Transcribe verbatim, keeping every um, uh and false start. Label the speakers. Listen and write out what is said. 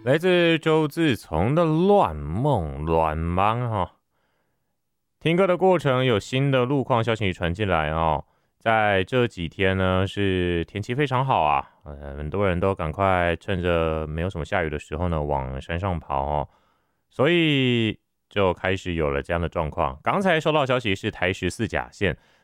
Speaker 1: 来自周自从的乱梦乱忙哈，听歌的过程有新的路况消息传进来哦。在这几天呢，是天气非常好啊，呃，很多人都赶快趁着没有什么下雨的时候呢，往山上跑哦，所以就开始有了这样的状况。刚才收到消息是台十四甲线